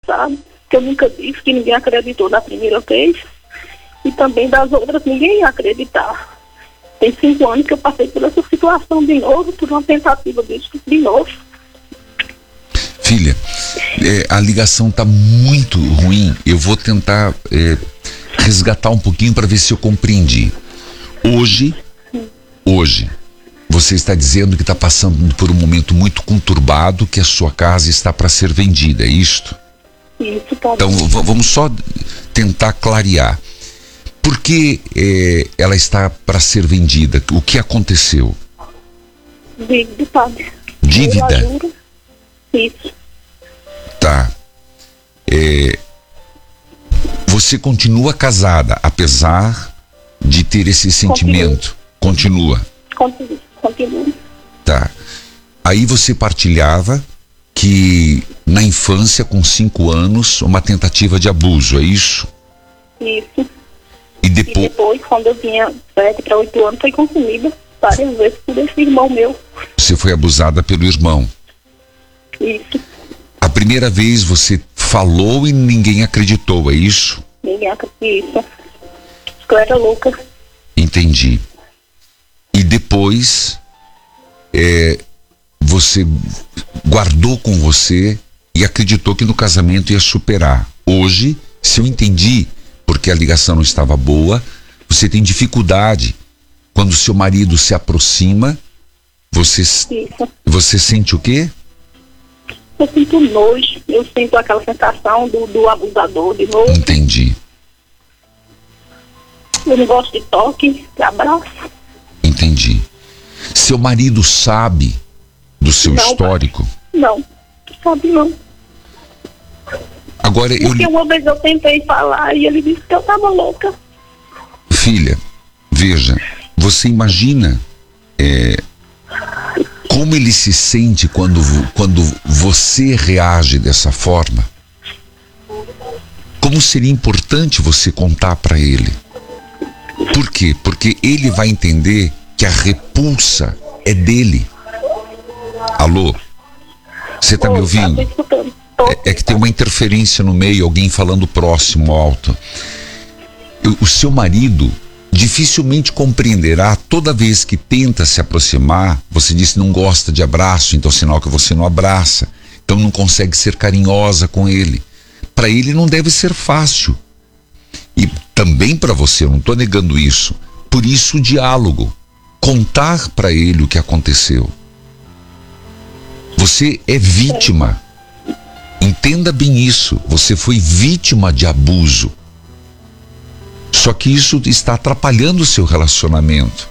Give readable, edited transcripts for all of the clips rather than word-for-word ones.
sabe? Que eu nunca disse, que ninguém acreditou da primeira vez. E também das outras, ninguém ia acreditar. Tem 5 anos que eu passei por essa situação de novo, por uma tentativa disso de novo. Filha, a ligação está muito ruim. Eu vou tentar resgatar um pouquinho para ver se eu compreendi. Hoje, você está dizendo que está passando por um momento muito conturbado, que a sua casa está para ser vendida, é isto? Isso, tá. Então, vamos só tentar clarear. Por que ela está para ser vendida? O que aconteceu? Dívida, padre. Dívida? Isso. Tá. Você continua casada, apesar de ter esse sentimento? Continua. Continua. Tá. Aí você partilhava que na infância, com 5 anos, uma tentativa de abuso, é isso? Isso. E depois, quando eu tinha 7 para 8 anos, foi consumida várias vezes por esse irmão meu. Você foi abusada pelo irmão? Isso. A primeira vez você falou e ninguém acreditou, é isso? Ninguém acreditou. Eu era louca. Entendi. E depois, você guardou com você e acreditou que no casamento ia superar. Hoje, se eu entendi, porque a ligação não estava boa, você tem dificuldade. Quando seu marido se aproxima, você sente o quê? Eu sinto nojo, eu sinto aquela sensação do abusador de novo. Entendi. Eu não gosto de toque, de abraço. Entendi. Seu marido sabe do seu histórico? Não, sabe não. Agora porque uma vez eu tentei falar e ele disse que eu estava louca. Filha, veja, você imagina como ele se sente quando você reage dessa forma? Como seria importante você contar para ele? Por quê? Porque ele vai entender que a repulsa é dele. Alô? Você tá me ouvindo? É que tem uma interferência no meio, alguém falando próximo, alto. O seu marido dificilmente compreenderá toda vez que tenta se aproximar. Você disse que não gosta de abraço, então sinal que você não abraça, então não consegue ser carinhosa com ele. Para ele não deve ser fácil. E também para você, eu não estou negando isso. Por isso o diálogo, contar para ele o que aconteceu. Você é vítima. Entenda bem isso, você foi vítima de abuso. Só que isso está atrapalhando o seu relacionamento.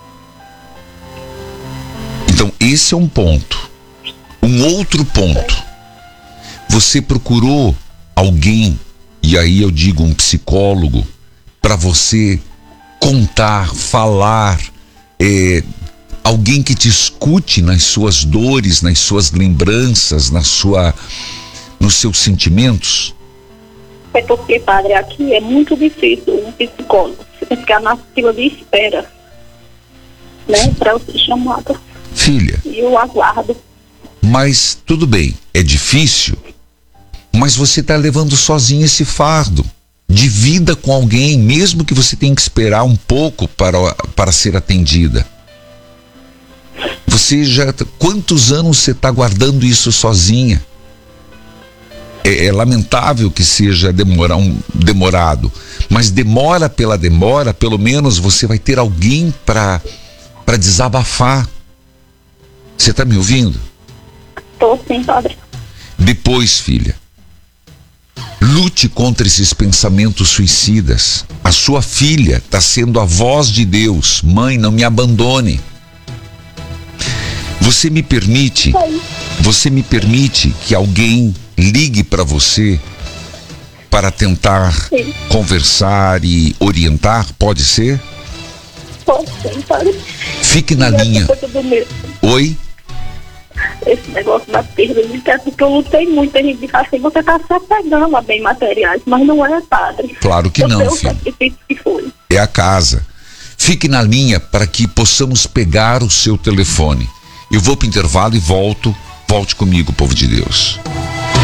Então esse é um ponto. Um outro ponto. Você procurou alguém, e aí eu digo um psicólogo, para você contar, falar, alguém que te escute nas suas dores, nas suas lembranças, nos seus sentimentos? É porque, padre, aqui é muito difícil um psicólogo. Você tem que ficar na fila de espera, né, para eu ser chamada. Filha. E eu aguardo. Mas tudo bem, é difícil, mas você está levando sozinho esse fardo. Divida com alguém, mesmo que você tenha que esperar um pouco para ser atendida. Quantos anos você está guardando isso sozinha? É lamentável que seja demorado, mas demora, pelo menos você vai ter alguém para desabafar. Você está me ouvindo? Estou sim, padre. Depois, filha, lute contra esses pensamentos suicidas. A sua filha está sendo a voz de Deus. Mãe, não me abandone. Você me permite que alguém ligue para você para tentar conversar e orientar? Pode ser? Pode ser, padre. Fique na linha. Oi? Esse negócio da perda de teto, porque eu lutei muito. A gente diz assim, você está se apegando a bens materiais, mas não é, padre. Claro que não, filho. Que foi. É a casa. Fique na linha para que possamos pegar o seu telefone. Eu vou para o intervalo e volto. Volte comigo, povo de Deus.